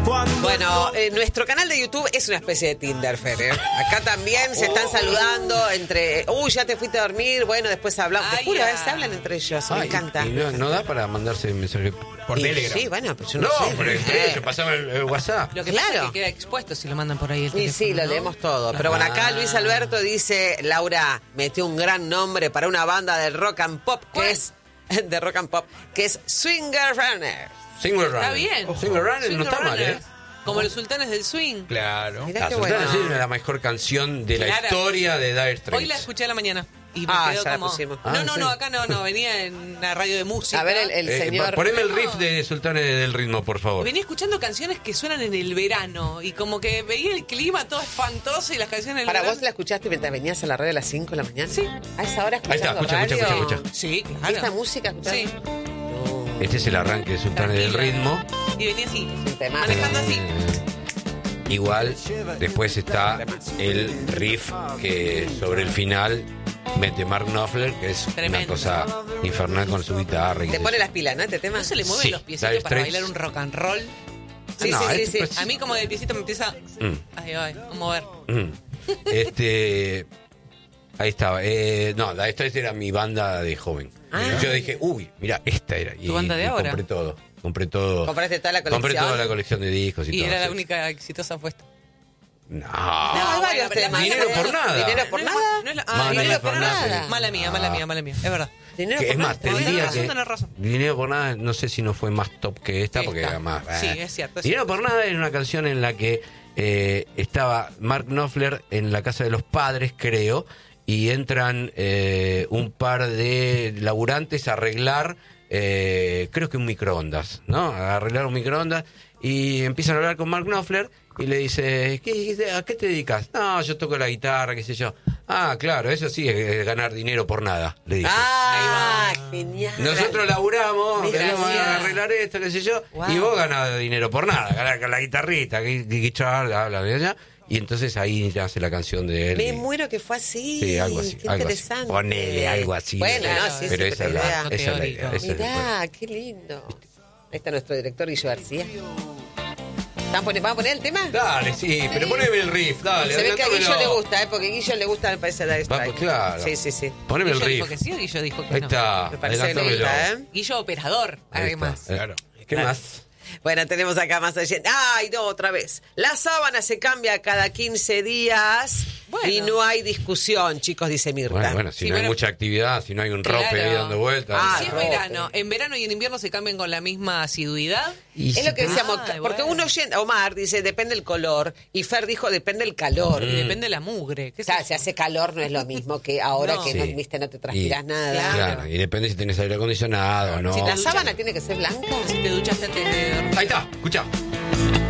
Bueno, nuestro canal de YouTube es una especie de Tinder, Fer, ¿eh? Acá también se están saludando entre... ya te fuiste a dormir, bueno, después hablamos. Te juro, se hablan entre ellos, me encanta. Y no da para mandarse mensaje por Telegram. Sí, bueno, pero yo no sé. Por el pasaba el WhatsApp. Lo que pasa es que queda expuesto si lo mandan por ahí el teléfono, sí, lo ¿no? leemos todo. Pero bueno, acá Luis Alberto dice, Laura, metió un gran nombre para una banda de rock and pop, de rock and pop, que es Swinger Runner. Single Runner. Está bien. Single Runner no está mal, ¿eh? Como los sultanes del swing. Claro. Mirá qué Sultanes bueno. es la mejor canción de la historia de Dire Straits. Hoy la escuché a la mañana. Y me quedó ya la como... pusimos. No, acá no, venía en la radio de música. A ver, el señor... Poneme el riff de Sultanes del Ritmo, por favor. Venía escuchando canciones que suenan en el verano. Y como que veía el clima todo espantoso y las canciones del ¿Para verano. vos la escuchaste mientras venías a la radio a las 5 de la mañana? Sí. ¿A esa hora Ahí está, escuchando escucha. Sí, claro. ¿Esta música escuchando? Sí. Este es el arranque de Sultanes del Ritmo. Y venía así, temazo. manejando así. Igual, después está el riff que sobre el final mete Mark Knopfler, que es Tremendo. una cosa infernal con su guitarra. Te pone las pilas, ¿no? Este tema. ¿No se le mueven Sí, los piecitos Dire para Straits. bailar un rock and roll? Sí, No, sí. pues- A mí como del piecito me empieza... Ay, a mover. Ahí estaba. Esta era mi banda de joven. Yo dije, mira, esta era. ¿Tu banda de ahora? Compré todo. ¿Compraste toda la colección? Compré toda la colección de discos y Y todo. era la sí. única exitosa apuesta. No. No, hay varios bueno, temas. Dinero por nada. ¿Dinero por No es nada? no es la- Dinero por nada. Mala mía. Es verdad. Dinero Que por es nada. más, te Tenés diría razón, que tenés razón. Dinero por nada, no sé si no fue más top que esta, porque Esta. era más... Sí, es cierto. Dinero por nada era una canción en la que estaba Mark Knopfler en la casa de los padres, creo, y entran un par de laburantes a arreglar, creo que un microondas, ¿no? A arreglar un microondas, y empiezan a hablar con Mark Knopfler y le dice, ¿a qué te dedicas? No, yo toco la guitarra, qué sé yo. Ah, claro, eso sí es ganar dinero por nada, le dice. Genial. Nosotros laburamos, Mira, venimos gracias. a arreglar esto, qué sé yo, Wow. y vos ganás dinero por nada, ganás con la guitarrita, guitarra, bla, bla, bla, y entonces ahí nace la canción de él. Me y- muero que fue así. Sí, algo así. Qué algo así. interesante. Ponele algo así. Bueno, ¿no? no, sí, pero sí, esa pero es la idea. esa es la Teórico. idea, esa es la idea. Mirá, qué lindo. Ahí está nuestro director Guillo García. ¿Vamos a poner el tema? Dale, sí, pero poneme el riff, dale. Se ve que a Guillo adelantámelo. le gusta, porque a Guillo le gusta, me parece, Dire Vamos, Straits. claro. Sí. Poneme el Guillo dijo riff. que sí o Guillo dijo que Ahí no. está, Me parece que le adelantámelo. gusta, ¿eh? Guillo operador, Ahí además. está, claro. ¿Qué más? Bueno, tenemos acá más allá. ¡Ay, no, otra vez! La sábana se cambia cada 15 días Bueno. y no hay discusión, chicos, dice Mirta. Bueno, si Sí, no hay bueno. mucha actividad, si no hay un rope Claro. ahí dando vueltas. Ah, Si es rope. verano, en verano y en invierno se cambian con la misma asiduidad. Y Es si lo que te- decíamos, Ay, porque bueno. uno oyente, Omar dice, depende el color, y Fer dijo, depende el calor. Y depende de la mugre. ¿Qué O sea, sé si yo? hace calor no es lo mismo que ahora No. que Sí. no te transpiras nada. Claro, y depende si tenés aire acondicionado o no. Si ¿La te sábana tiene que ser blanca? Si te duchaste antes de dormir. Ahí está, escuchá.